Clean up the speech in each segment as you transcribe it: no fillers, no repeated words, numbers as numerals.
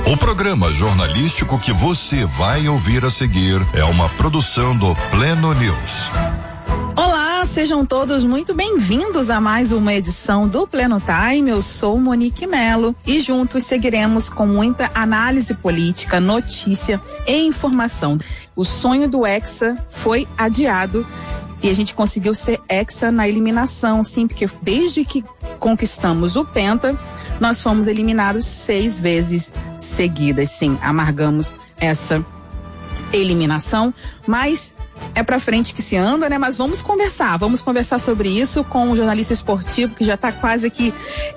O programa jornalístico que você vai ouvir a seguir é uma produção do Pleno News. Olá, sejam todos muito bem-vindos a mais uma edição do Pleno Time. Eu sou Monique Melo e juntos seguiremos com muita análise política, notícia e informação. O sonho do Hexa foi adiado e a gente conseguiu ser Hexa na eliminação, sim, porque desde que conquistamos o Penta, nós fomos eliminados 6 vezes seguidas. Sim, amargamos essa eliminação, mas é pra frente que se anda, né? Mas vamos conversar sobre isso com o jornalista esportivo que já tá quase aqui,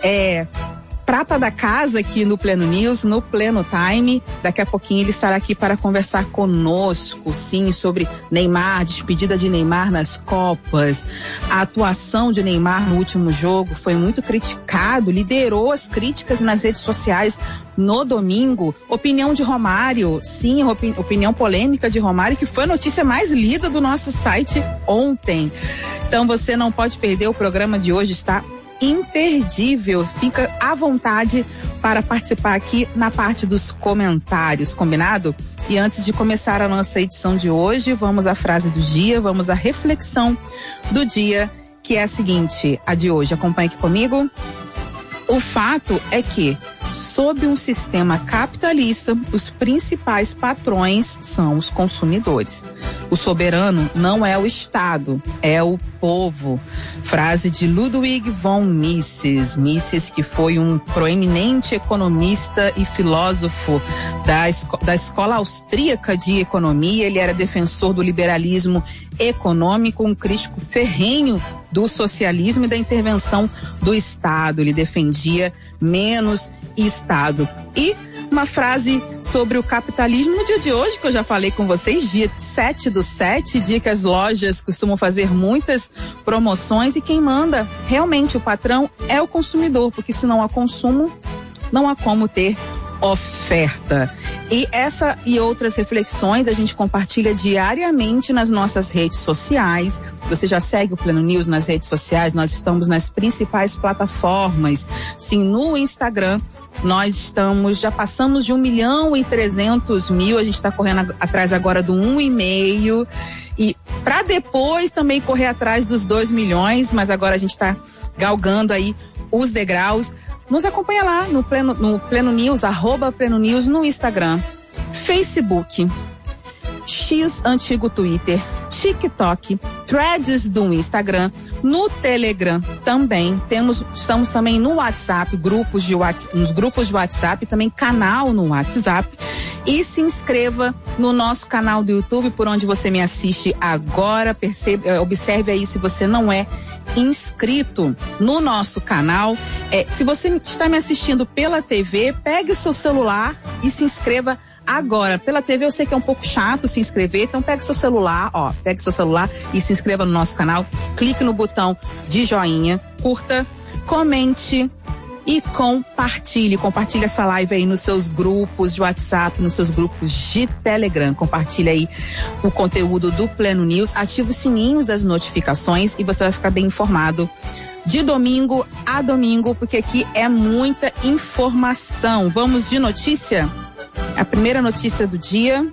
prata da casa aqui no Pleno News, no Pleno Time. Daqui a pouquinho ele estará aqui para conversar conosco, sim, sobre Neymar, despedida de Neymar nas Copas. A atuação de Neymar no último jogo foi muito criticado, liderou as críticas nas redes sociais no domingo. Opinião de Romário, sim, opinião polêmica de Romário, que foi a notícia mais lida do nosso site ontem. Então você não pode perder, o programa de hoje está imperdível. Fica à vontade para participar aqui na parte dos comentários, combinado? E antes de começar a nossa edição de hoje, vamos à frase do dia, vamos à reflexão do dia, que é a seguinte, a de hoje. Acompanhe aqui comigo. O fato é que, sob um sistema capitalista, os principais patrões são os consumidores. O soberano não é o Estado, é o povo. Frase de Ludwig von Mises. Mises, que foi um proeminente economista e filósofo da escola austríaca de economia. Ele era defensor do liberalismo econômico, um crítico ferrenho do socialismo e da intervenção do Estado. Ele defendia menos Estado. E uma frase sobre o capitalismo no dia de hoje, que eu já falei com vocês, dia 7/7, dia que as lojas costumam fazer muitas promoções, e quem manda realmente, o patrão, é o consumidor, porque se não há consumo, não há como ter oferta. E essa e outras reflexões a gente compartilha diariamente nas nossas redes sociais. Você já segue o Pleno News nas redes sociais? Nós estamos nas principais plataformas. Sim, no Instagram nós já passamos de 1.300.000, a gente está correndo atrás agora do 1,5, e para depois também correr atrás dos 2 milhões, mas agora a gente está galgando aí os degraus. Nos acompanha lá no Pleno News, @Pleno News no Instagram, Facebook, X antigo Twitter, TikTok, Threads do Instagram, no Telegram também. Estamos também no WhatsApp, nos grupos de WhatsApp, também canal no WhatsApp. E se inscreva no nosso canal do YouTube, por onde você me assiste agora. Observe aí se você não é inscrito no nosso canal. Se você está me assistindo pela TV, pegue o seu celular e se inscreva agora. Pela TV eu sei que é um pouco chato se inscrever, então pegue seu celular e se inscreva no nosso canal. Clique no botão de joinha, curta, comente e compartilhe essa live aí nos seus grupos de WhatsApp, nos seus grupos de Telegram. Compartilhe aí o conteúdo do Pleno News, ative os sininhos das notificações e você vai ficar bem informado de domingo a domingo, porque aqui é muita informação. Vamos de notícia? A primeira notícia do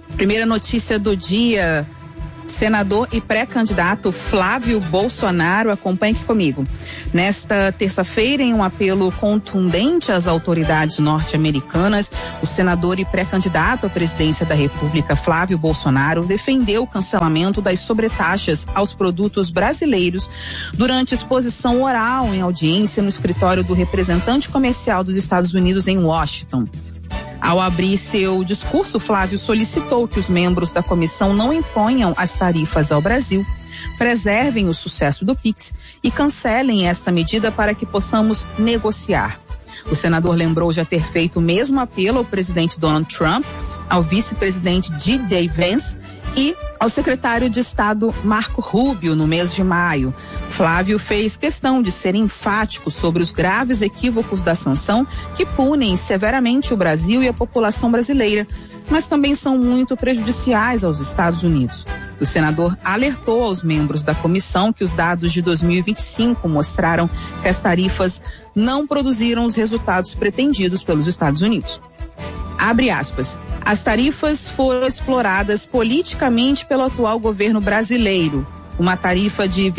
dia, senador e pré-candidato Flávio Bolsonaro, acompanhe aqui comigo. Nesta terça-feira, em um apelo contundente às autoridades norte-americanas, o senador e pré-candidato à presidência da República, Flávio Bolsonaro, defendeu o cancelamento das sobretaxas aos produtos brasileiros durante exposição oral em audiência no escritório do representante comercial dos Estados Unidos em Washington. Ao abrir seu discurso, Flávio solicitou que os membros da comissão não imponham as tarifas ao Brasil, preservem o sucesso do Pix e cancelem esta medida para que possamos negociar. O senador lembrou já ter feito o mesmo apelo ao presidente Donald Trump, ao vice-presidente J.D. Vance e ao secretário de Estado Marco Rubio no mês de maio. Flávio fez questão de ser enfático sobre os graves equívocos da sanção que punem severamente o Brasil e a população brasileira, mas também são muito prejudiciais aos Estados Unidos. O senador alertou aos membros da comissão que os dados de 2025 mostraram que as tarifas não produziram os resultados pretendidos pelos Estados Unidos. Abre aspas. As tarifas foram exploradas politicamente pelo atual governo brasileiro. Uma tarifa de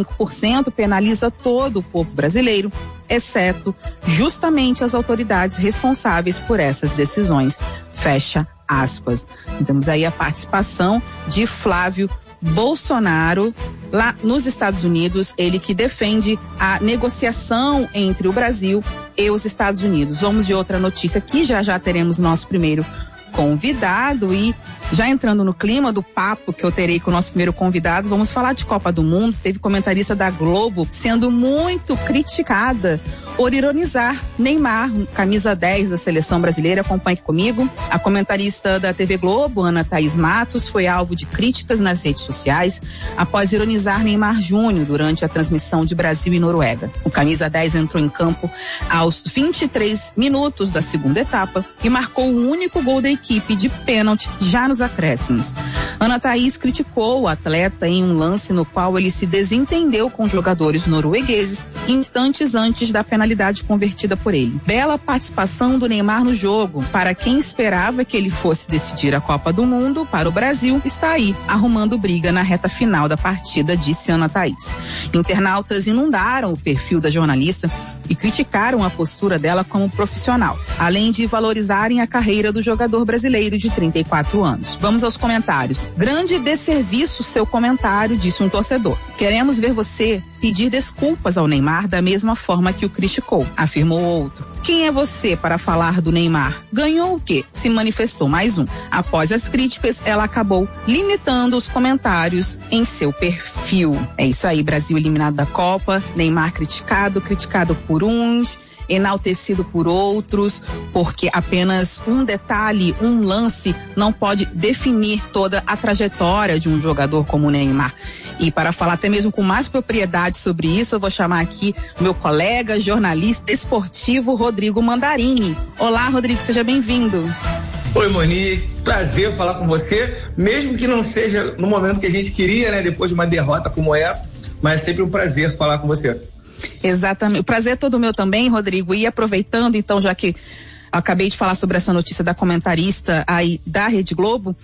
25% penaliza todo o povo brasileiro, exceto justamente as autoridades responsáveis por essas decisões. Fecha aspas. Temos aí a participação de Flávio Bolsonaro lá nos Estados Unidos, ele que defende a negociação entre o Brasil e os Estados Unidos. Vamos de outra notícia aqui, já teremos nosso primeiro convidado e já entrando no clima do papo que eu terei com o nosso primeiro convidado, vamos falar de Copa do Mundo. Teve comentarista da Globo sendo muito criticada por ironizar Neymar, camisa 10 da seleção brasileira. Acompanhe aqui comigo. A comentarista da TV Globo, Ana Thaís Matos, foi alvo de críticas nas redes sociais após ironizar Neymar Júnior durante a transmissão de Brasil e Noruega. O camisa 10 entrou em campo aos 23 minutos da segunda etapa e marcou o único gol da equipe de pênalti já nos acréscimos. Ana Thaís criticou o atleta em um lance no qual ele se desentendeu com os jogadores noruegueses instantes antes da penalidade convertida por ele. Bela participação do Neymar no jogo. Para quem esperava que ele fosse decidir a Copa do Mundo para o Brasil, está aí, arrumando briga na reta final da partida, disse Ana Thaís. Internautas inundaram o perfil da jornalista e criticaram a postura dela como profissional, além de valorizarem a carreira do jogador brasileiro de 34 anos. Vamos aos comentários. Grande desserviço seu comentário, disse um torcedor. Queremos ver você pedir desculpas ao Neymar da mesma forma que o criticou, afirmou outro. Quem é você para falar do Neymar? Ganhou o quê? Se manifestou mais um. Após as críticas, ela acabou limitando os comentários em seu perfil. É isso aí, Brasil eliminado da Copa, Neymar criticado por uns, enaltecido por outros, porque apenas um detalhe, um lance não pode definir toda a trajetória de um jogador como o Neymar. E para falar até mesmo com mais propriedade sobre isso, eu vou chamar aqui meu colega, jornalista esportivo, Rodrigo Mandarini. Olá, Rodrigo, seja bem-vindo. Oi, Monique, prazer falar com você, mesmo que não seja no momento que a gente queria, né, depois de uma derrota como essa, mas é sempre um prazer falar com você. Exatamente, o prazer é todo meu também, Rodrigo, e aproveitando então, já que acabei de falar sobre essa notícia da comentarista aí da Rede Globo,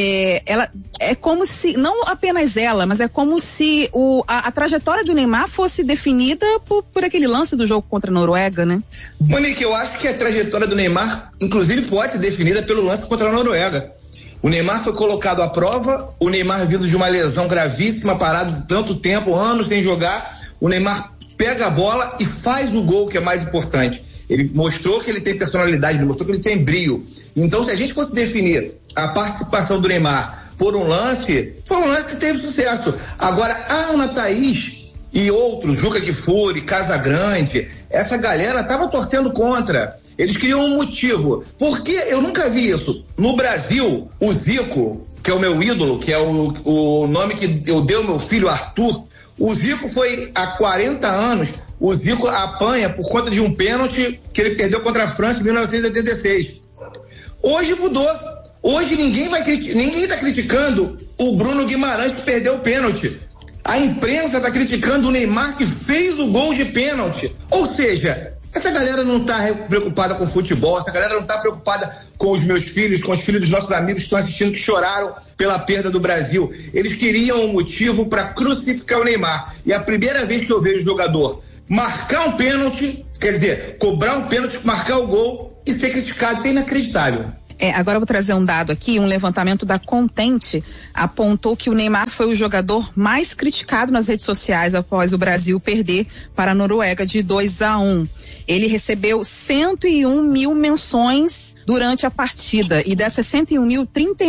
ela é como se, não apenas ela, mas é como se a trajetória do Neymar fosse definida por aquele lance do jogo contra a Noruega, né? Monique, eu acho que a trajetória do Neymar, inclusive, pode ser definida pelo lance contra a Noruega. O Neymar foi colocado à prova, o Neymar vindo de uma lesão gravíssima, parado tanto tempo, anos sem jogar, o Neymar pega a bola e faz o gol, que é mais importante. Ele mostrou que ele tem personalidade, ele mostrou que ele tem brio. Então, se a gente fosse definir a participação do Neymar por um lance, foi um lance que teve sucesso. Agora, a Ana Thaís e outros, Juca Kfouri, Casagrande, essa galera estava torcendo contra. Eles queriam um motivo. Porque eu nunca vi isso. No Brasil, o Zico, que é o meu ídolo, que é o nome que eu dei ao meu filho, Arthur, o Zico foi há 40 anos, o Zico apanha por conta de um pênalti que ele perdeu contra a França em 1986. Hoje mudou. Hoje ninguém está criticando o Bruno Guimarães que perdeu o pênalti. A imprensa está criticando o Neymar que fez o gol de pênalti. Ou seja, essa galera não está preocupada com futebol, essa galera não está preocupada com os meus filhos, com os filhos dos nossos amigos que estão assistindo, que choraram pela perda do Brasil. Eles queriam um motivo para crucificar o Neymar. E a primeira vez que eu vejo o jogador marcar um pênalti, quer dizer, cobrar um pênalti, marcar o gol e ser criticado, isso é inacreditável. Agora eu vou trazer um dado aqui, um levantamento da Contente apontou que o Neymar foi o jogador mais criticado nas redes sociais após o Brasil perder para a Noruega de 2-1. Ele recebeu 101 mil menções durante a partida e dessas 101 mil,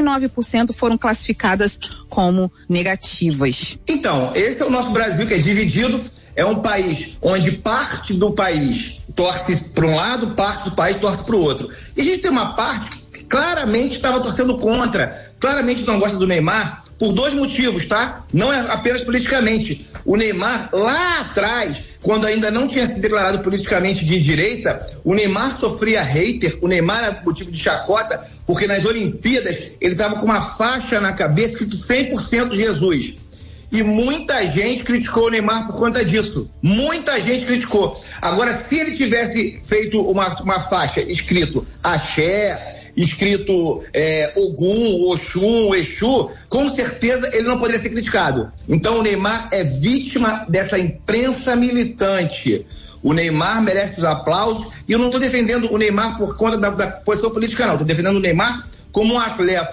39% foram classificadas como negativas. Então, esse é o nosso Brasil, que é dividido. É um país onde parte do país torce para um lado, parte do país torce para o outro. E a gente tem uma parte que claramente estava torcendo contra, claramente não gosta do Neymar, por dois motivos, tá? Não é apenas politicamente. O Neymar, lá atrás, quando ainda não tinha se declarado politicamente de direita, o Neymar sofria hater, o Neymar era motivo de chacota, porque nas Olimpíadas ele estava com uma faixa na cabeça escrito 100% Jesus. E muita gente criticou o Neymar por conta disso. Muita gente criticou. Agora, se ele tivesse feito uma faixa escrito axé, escrito Ogum, Oxum, Exu, com certeza ele não poderia ser criticado. Então o Neymar é vítima dessa imprensa militante. O Neymar merece os aplausos, e eu não estou defendendo o Neymar por conta da posição política, não. Estou defendendo o Neymar como um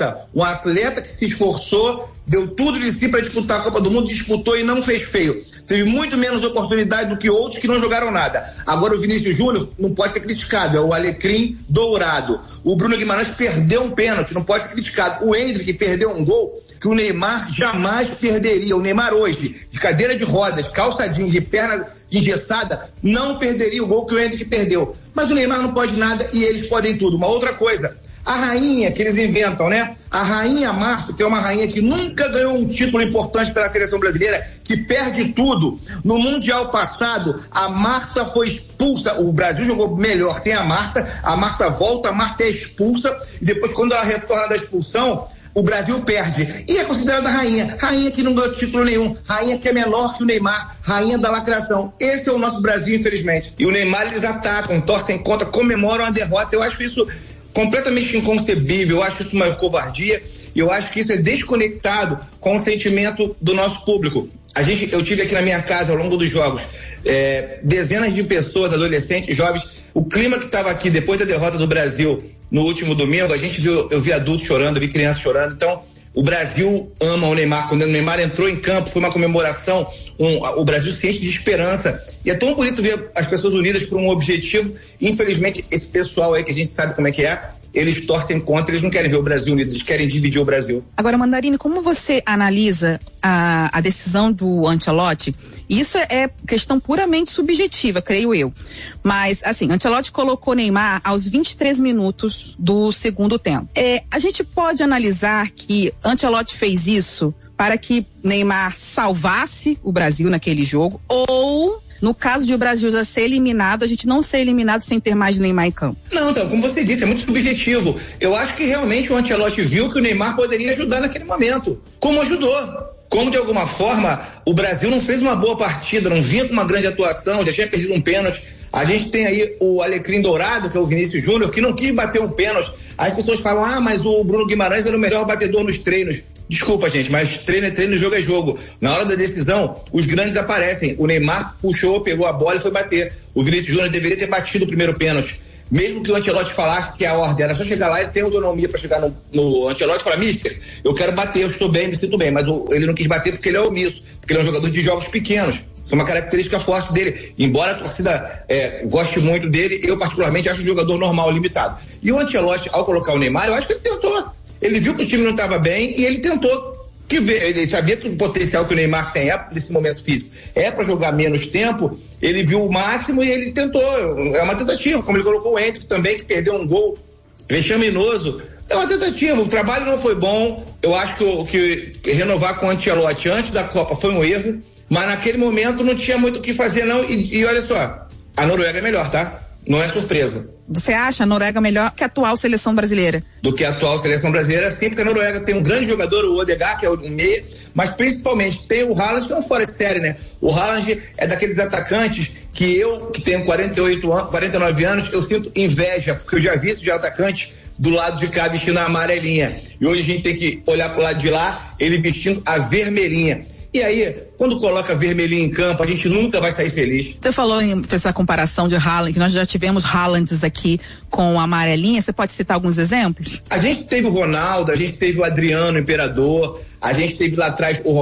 atleta que se esforçou, deu tudo de si para disputar a Copa do Mundo, disputou e não fez feio. Teve muito menos oportunidade do que outros que não jogaram nada. Agora o Vinícius Júnior não pode ser criticado, é o alecrim dourado. O Bruno Guimarães perdeu um pênalti, não pode ser criticado. O Endrick perdeu um gol que o Neymar jamais perderia. O Neymar hoje, de cadeira de rodas, calça jeans, de perna engessada, não perderia o gol que o Endrick perdeu. Mas o Neymar não pode nada e eles podem tudo. Uma outra coisa, a rainha que eles inventam, né? A rainha Marta, que é uma rainha que nunca ganhou um título importante pela seleção brasileira, que perde tudo. No Mundial passado, a Marta foi expulsa. O Brasil jogou melhor, tem a Marta volta, a Marta é expulsa, e depois, quando ela retorna da expulsão, o Brasil perde. E é considerada rainha. Rainha que não ganhou título nenhum. Rainha que é menor que o Neymar. Rainha da lacração. Esse é o nosso Brasil, infelizmente. E o Neymar, eles atacam, torcem contra, comemoram a derrota. Eu acho isso completamente inconcebível. Eu acho isso uma covardia. E eu acho que isso é desconectado com o sentimento do nosso público. Eu tive aqui na minha casa, ao longo dos jogos, dezenas de pessoas, adolescentes, jovens. O clima que estava aqui depois da derrota do Brasil no último domingo, eu vi adultos chorando, eu vi crianças chorando. Então, o Brasil ama o Neymar. Quando o Neymar entrou em campo, foi uma comemoração, o Brasil se enche de esperança. E é tão bonito ver as pessoas unidas por um objetivo. Infelizmente, esse pessoal aí, que a gente sabe como é que é, eles torcem contra, eles não querem ver o Brasil unido, eles querem dividir o Brasil. Agora, Mandarine, como você analisa a decisão do Ancelotti? Isso é questão puramente subjetiva, creio eu. Mas, assim, Ancelotti colocou Neymar aos 23 minutos do segundo tempo. A gente pode analisar que Ancelotti fez isso para que Neymar salvasse o Brasil naquele jogo, ou, no caso de o Brasil já ser eliminado, a gente não ser eliminado sem ter mais Neymar em campo? Não, então, como você disse, é muito subjetivo. Eu acho que realmente o Ancelotti viu que o Neymar poderia ajudar naquele momento. Como ajudou? Como, de alguma forma, o Brasil não fez uma boa partida, não vinha com uma grande atuação, já tinha perdido um pênalti. A gente tem aí o alecrim dourado, que é o Vinícius Júnior, que não quis bater um pênalti. As pessoas falam, mas o Bruno Guimarães era o melhor batedor nos treinos. Desculpa, gente, mas treino é treino, jogo é jogo. Na hora da decisão, os grandes aparecem. O Neymar puxou, pegou a bola e foi bater. O Vinícius Júnior deveria ter batido o primeiro pênalti. Mesmo que o Ancelotti falasse que a ordem era só chegar lá, ele tem autonomia para chegar no Ancelotti e falar, mister, eu quero bater, eu estou bem, me sinto bem, mas ele não quis bater porque ele é omisso, porque ele é um jogador de jogos pequenos. Isso é uma característica forte dele. Embora a torcida goste muito dele, eu particularmente acho um jogador normal, limitado. E o Ancelotti, ao colocar o Neymar, eu acho que ele tentou. Ele viu que o time não estava bem e ele tentou. Ele sabia que o potencial que o Neymar tem nesse momento físico é para jogar menos tempo. Ele viu o máximo e ele tentou. É uma tentativa, como ele colocou o Endrick também, que perdeu um gol vexaminoso. É uma tentativa, o trabalho não foi bom. Eu acho que renovar com o Ancelotti antes da Copa foi um erro, mas naquele momento não tinha muito o que fazer, não. E olha só, a Noruega é melhor, tá? Não é surpresa. Você acha a Noruega melhor que a atual seleção brasileira? Do que a atual seleção brasileira, sim, porque a Noruega tem um grande jogador, o Odegaard, que é um meia, mas principalmente tem o Haaland, que é um fora de série, né? O Haaland é daqueles atacantes que eu, que tenho 49 anos, eu sinto inveja, porque eu já vi esse de atacante do lado de cá vestindo a amarelinha. E hoje a gente tem que olhar pro lado de lá, ele vestindo a vermelhinha. E aí, quando coloca vermelhinho em campo, a gente nunca vai sair feliz. Você falou essa comparação de Haaland, que nós já tivemos Haalands aqui com a amarelinha. Você pode citar alguns exemplos? A gente teve o Ronaldo, a gente teve o Adriano Imperador, a gente teve lá atrás o